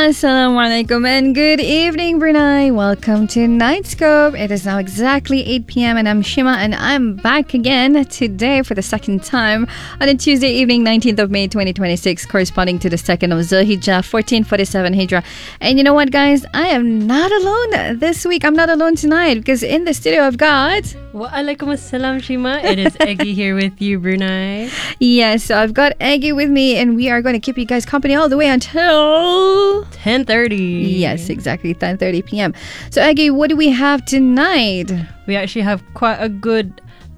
Assalamualaikum and good evening, Brunei. Welcome to Nightscope. It is now exactly 8 p.m. and I'm Shima and I'm back again today for the second time on a Tuesday evening, 19th of May 2026, corresponding to the 2nd of Zulhijjah, 1447 Hijrah. And you know what, guys? I am not alone this week. I'm not alone tonight because in the studio I've got... Wa alaikum assalam, Shima. It is Eggy here with you, Brunei. Yes, so I've got Eggy with me and we are going to keep you guys company all the way until 10:30. Yes, exactly, 10:30 p.m. So Eggy, what do we have tonight? We actually have quite a good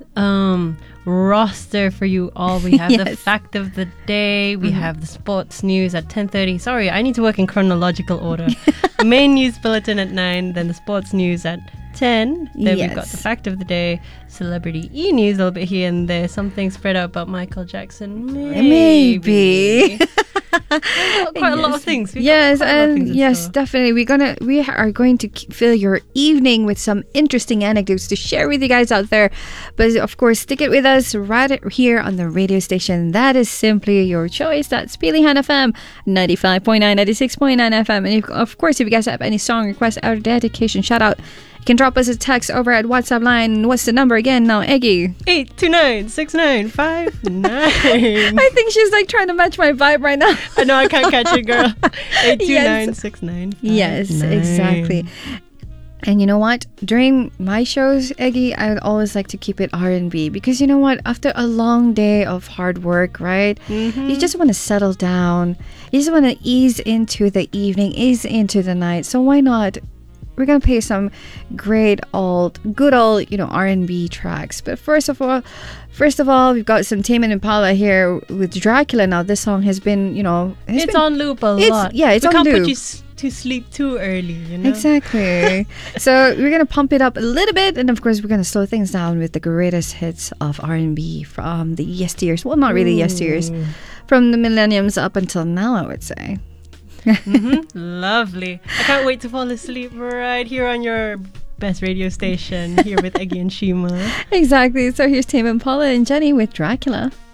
roster for you all. We have the fact of the day. We have the sports news at 10:30. Sorry, I need to work in chronological order. The main news bulletin at 9, then the sports news at 10. Then we've got the fact of the day, celebrity e-news a little bit here and there, something spread out about Michael Jackson. Maybe. Quite a lot of things. Definitely. We are going to fill your evening with some interesting anecdotes to share with you guys out there. But of course, stick it with us right here on the radio station. That is simply your choice. That's Pilihan FM 95.9, 96.9 FM. And of course, if you guys have any song requests or dedication shout out, you can drop us a text over at WhatsApp line. What's the number again now, Eggy? 829-6959. I think she's like trying to match my vibe right now. I know, I can't catch it, girl. 829-6959. Yes, exactly. And you know what? During my shows, Eggy, I would always like to keep it R&B because you know what? After a long day of hard work, right? You just want to settle down. You just want to ease into the evening, ease into the night. So why not? We're gonna play some good old, R&B tracks. But first of all, we've got some Tame Impala here with Dracula. Now, this song has been, it's on loop a lot. Yeah, it's on loop. We can't put you to sleep too early, you know? Exactly. So we're gonna pump it up a little bit, and of course, we're gonna slow things down with the greatest hits of R&B from the yesteryears. Well, not really yesteryears, from the millenniums up until now, I would say. Lovely. I can't wait to fall asleep right here on your best radio station here with Eggy and Shima. Exactly. So here's Tame Impala and Jenny with Dracula.